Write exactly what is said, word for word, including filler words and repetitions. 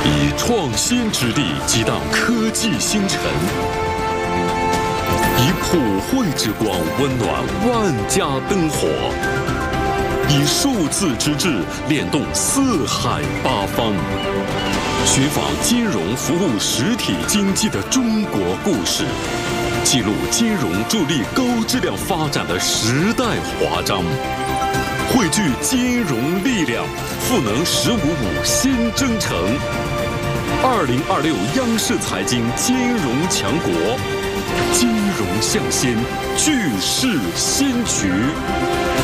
以创新之力激荡科技星辰，以普惠之光温暖万家灯火，以数字之智联动四海八方。寻访金融服务实体经济的中国故事，记录金融助力高质量发展的时代华章，汇聚金融力量，赋能“十五五”新征程。二零二六央视财经金融强国，金融向先，巨势先驱。